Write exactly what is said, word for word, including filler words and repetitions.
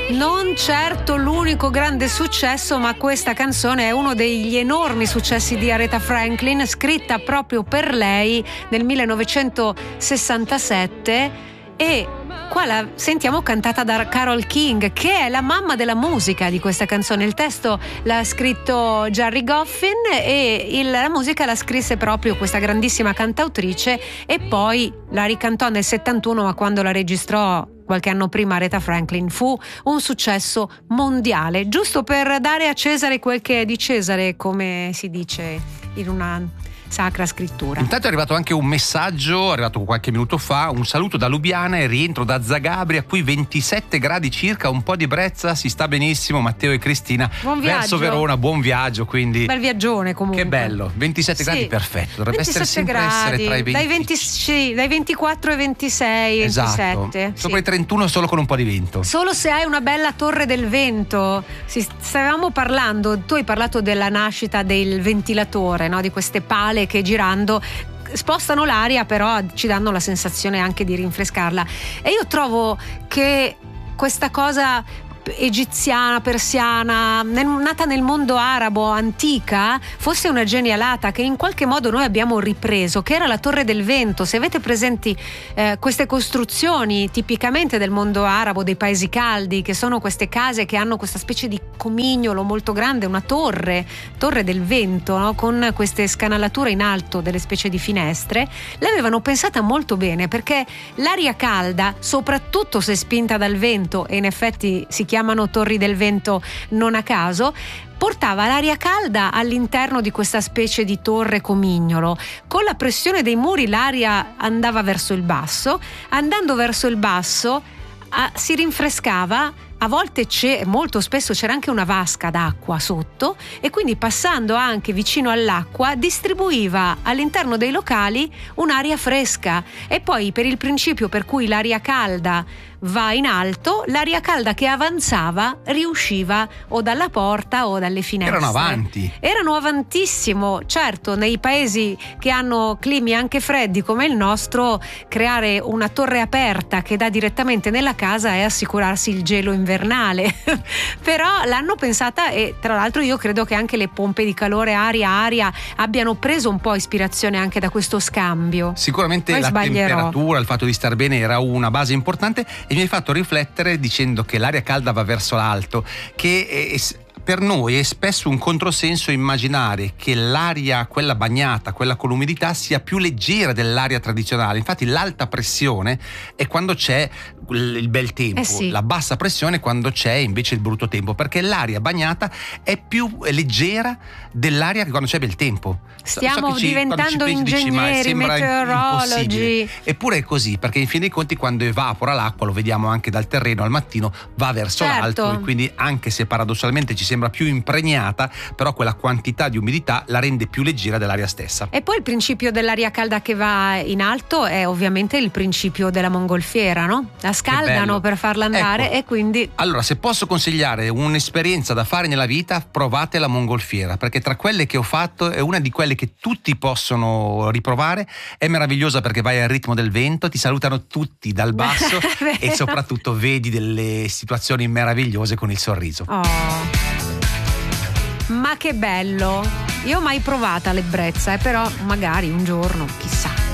Non certo l'unico grande successo, ma questa canzone è uno degli enormi successi di Aretha Franklin, scritta proprio per lei nel millenovecentosessantasette, e qua la sentiamo cantata da Carole King, che è la mamma della musica di questa canzone. Il testo l'ha scritto Gerry Goffin e il, la musica la scrisse proprio questa grandissima cantautrice, e poi la ricantò nel settantuno, ma quando la registrò qualche anno prima Aretha Franklin fu un successo mondiale, giusto per dare a Cesare quel che è di Cesare, come si dice in una sacra scrittura. Intanto è arrivato anche un messaggio, è arrivato qualche minuto fa, un saluto da Lubiana e rientro da Zagabria, qui ventisette gradi circa, un po' di brezza, si sta benissimo. Matteo e Cristina buon viaggio. Verso Verona, buon viaggio, quindi bel viaggione comunque. Che bello, ventisette sì. gradi perfetto, dovrebbe essere sempre gradi, essere tra i venti, dai, venti, sì, dai ventiquattro ai ventisei, esatto. ventisette Sopra sì. i trentuno solo con un po' di vento. Solo se hai una bella torre del vento. Si, stavamo parlando, tu hai parlato della nascita del ventilatore, no? Di queste pale che girando spostano l'aria, però ci danno la sensazione anche di rinfrescarla. E io trovo che questa cosa egiziana, persiana, nata nel mondo arabo, antica, fosse una genialata che in qualche modo noi abbiamo ripreso, che era la Torre del Vento. Se avete presenti eh, queste costruzioni tipicamente del mondo arabo, dei paesi caldi, che sono queste case che hanno questa specie di comignolo molto grande, una torre, torre del vento, no? Con queste scanalature in alto, delle specie di finestre, l'avevano pensata molto bene, perché l'aria calda, soprattutto se spinta dal vento, e in effetti si chiamano torri del vento non a caso, portava l'aria calda all'interno di questa specie di torre comignolo. Con la pressione dei muri l'aria andava verso il basso, andando verso il basso ah, si rinfrescava. A volte c'è, molto spesso c'era anche una vasca d'acqua sotto, e quindi passando anche vicino all'acqua distribuiva all'interno dei locali un'aria fresca. E poi, per il principio per cui l'aria calda va in alto, l'aria calda che avanzava riusciva o dalla porta o dalle finestre. Erano avanti. Erano avantissimo. Certo, nei paesi che hanno climi anche freddi come il nostro, creare una torre aperta che dà direttamente nella casa è assicurarsi il gelo invernale. Però l'hanno pensata, e tra l'altro io credo che anche le pompe di calore aria-aria abbiano preso un po' ispirazione anche da questo scambio. Sicuramente Poi la sbaglierò. temperatura, il fatto di star bene era una base importante, e mi hai fatto riflettere dicendo che l'aria calda va verso l'alto, che è, per noi è spesso un controsenso immaginare che l'aria, quella bagnata, quella con l'umidità, sia più leggera dell'aria tradizionale. Infatti l'alta pressione è quando c'è il bel tempo, eh sì. La bassa pressione è quando c'è invece il brutto tempo, perché l'aria bagnata è più leggera dell'aria che quando c'è bel tempo. Stiamo so ci, diventando ci pensi, ingegneri, dici, ma meteorologi. Eppure è così, perché in fin dei conti quando evapora l'acqua, lo vediamo anche dal terreno al mattino, va verso certo. l'alto, e quindi anche se paradossalmente ci sembra più impregnata, però quella quantità di umidità la rende più leggera dell'aria stessa. E poi il principio dell'aria calda che va in alto è ovviamente il principio della mongolfiera, no? La scaldano per farla andare, ecco. E quindi allora, se posso consigliare un'esperienza da fare nella vita, provate la mongolfiera, perché tra quelle che ho fatto è una di quelle che tutti possono riprovare. È meravigliosa perché vai al ritmo del vento, ti salutano tutti dal basso e soprattutto vedi delle situazioni meravigliose con il sorriso. Oh, ma che bello! Io ho mai provata l'ebbrezza, eh, però magari un giorno, chissà.